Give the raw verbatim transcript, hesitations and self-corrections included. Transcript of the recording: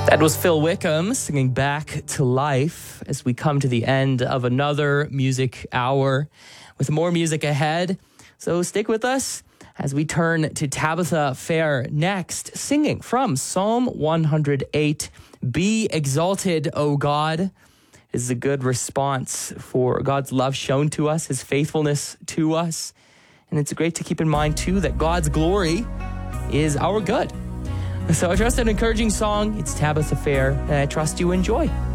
That was Phil Wickham singing Back to Life as we come to the end of another music hour with more music ahead. So stick with us as we turn to Tabitha Fair next, singing from Psalm one hundred eight, Be Exalted, O God. This is a good response for God's love shown to us, his faithfulness to us. And it's great to keep in mind, too, that God's glory is our good. So I trust an encouraging song. It's Tabitha Fair, and I trust you enjoy.